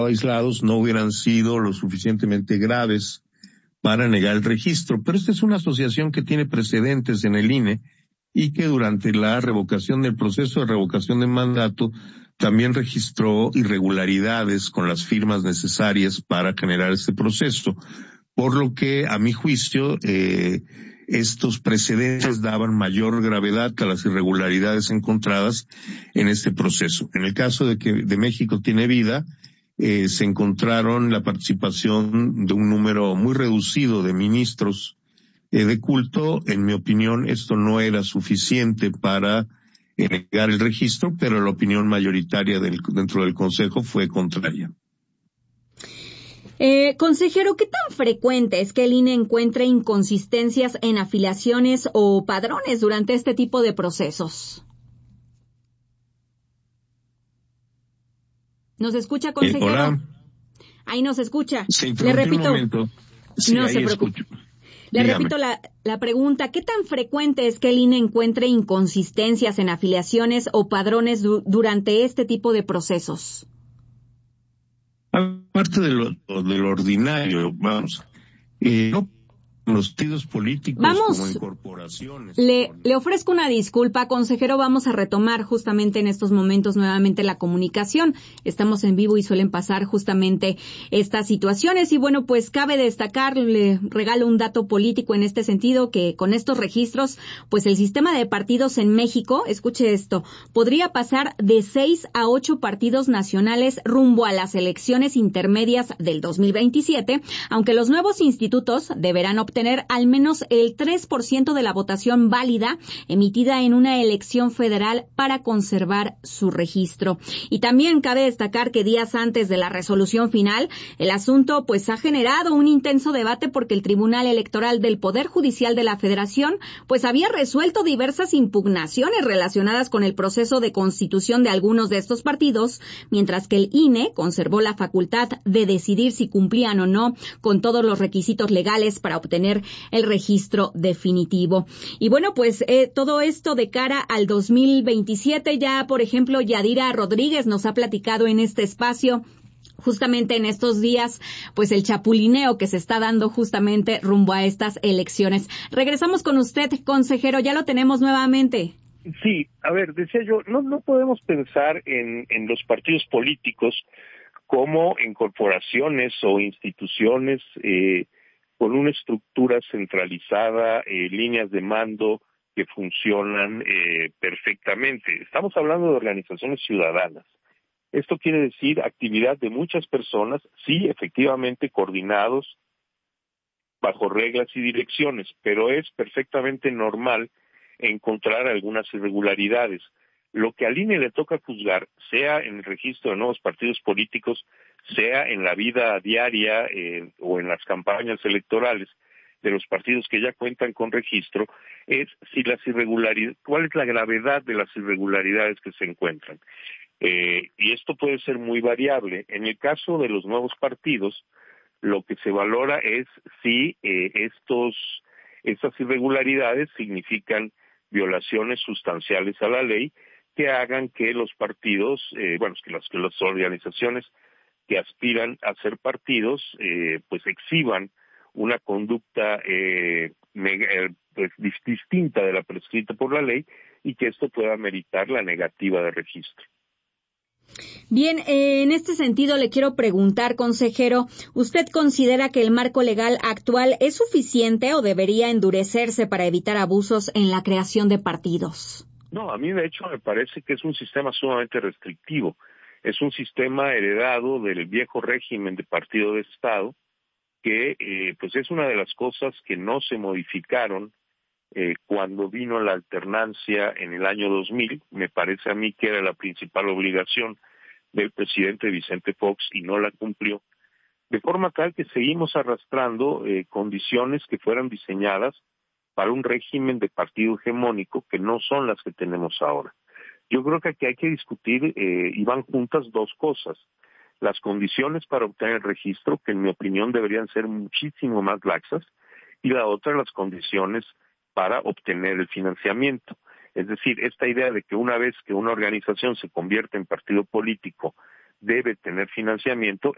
aislados no hubieran sido lo suficientemente graves para negar el registro. Pero esta es una asociación que tiene precedentes en el INE y que durante la revocación del proceso de revocación de mandato también registró irregularidades con las firmas necesarias para generar este proceso. Por lo que, a mi juicio, estos precedentes daban mayor gravedad a las irregularidades encontradas en este proceso. En el caso de que de México tiene vida, se encontraron la participación de un número muy reducido de ministros de culto. En mi opinión, esto no era suficiente para negar el registro, pero la opinión mayoritaria dentro del Consejo fue contraria. Consejero, ¿qué tan frecuente es que el INE encuentre inconsistencias en afiliaciones o padrones durante este tipo de procesos? ¿Nos escucha, consejero? Hola. Ahí nos escucha. Se Le repito. Un momento. Sí, no ahí se preocupe. Escucho. Le Dígame. repito la pregunta. ¿Qué tan frecuente es que el INE encuentre inconsistencias en afiliaciones o padrones durante este tipo de procesos? Aparte de lo ordinario, vamos, no los partidos políticos como en corporaciones. Le ofrezco una disculpa, consejero. Vamos a retomar justamente en estos momentos nuevamente la comunicación. Estamos en vivo y suelen pasar justamente estas situaciones. Y bueno, pues cabe destacar, le regalo un dato político en este sentido, que con estos registros, pues el sistema de partidos en México, escuche esto, podría pasar de 6 a 8 partidos nacionales rumbo a las elecciones intermedias del 2027, aunque los nuevos institutos deberán obtener al menos el 3% de la votación válida emitida en una elección federal para conservar su registro. Y también cabe destacar que días antes de la resolución final, el asunto pues ha generado un intenso debate porque el Tribunal Electoral del Poder Judicial de la Federación pues había resuelto diversas impugnaciones relacionadas con el proceso de constitución de algunos de estos partidos, mientras que el INE conservó la facultad de decidir si cumplían o no con todos los requisitos legales para obtener el registro definitivo. Y bueno, pues todo esto de cara al 2027, ya por ejemplo Yadira Rodríguez nos ha platicado en este espacio justamente en estos días, pues el chapulineo que se está dando justamente rumbo a estas elecciones. Regresamos con usted, consejero, ya lo tenemos nuevamente. Sí, a ver, decía yo, no podemos pensar en los partidos políticos como en corporaciones o instituciones con una estructura centralizada, líneas de mando que funcionan perfectamente. Estamos hablando de organizaciones ciudadanas. Esto quiere decir actividad de muchas personas, sí, efectivamente coordinados bajo reglas y direcciones, pero es perfectamente normal encontrar algunas irregularidades. Lo que al INE le toca juzgar, sea en el registro de nuevos partidos políticos, sea en la vida diaria o en las campañas electorales de los partidos que ya cuentan con registro, es si las irregularidades, cuál es la gravedad de las irregularidades que se encuentran. Y esto puede ser muy variable. En el caso de los nuevos partidos, lo que se valora es si estas irregularidades significan violaciones sustanciales a la ley que hagan que los partidos, que las organizaciones que aspiran a ser partidos, pues exhiban una conducta distinta de la prescrita por la ley y que esto pueda meritar la negativa de registro. Bien, en este sentido le quiero preguntar, consejero, ¿usted considera que el marco legal actual es suficiente o debería endurecerse para evitar abusos en la creación de partidos? No, a mí de hecho me parece que es un sistema sumamente restrictivo. Es un sistema heredado del viejo régimen de partido de Estado que pues es una de las cosas que no se modificaron cuando vino la alternancia en el año 2000. Me parece a mí que era la principal obligación del presidente Vicente Fox y no la cumplió, de forma tal que seguimos arrastrando condiciones que fueran diseñadas para un régimen de partido hegemónico que no son las que tenemos ahora. Yo creo que aquí hay que discutir y van juntas dos cosas: las condiciones para obtener el registro, que en mi opinión deberían ser muchísimo más laxas, y la otra, las condiciones para obtener el financiamiento. Es decir, esta idea de que una vez que una organización se convierte en partido político debe tener financiamiento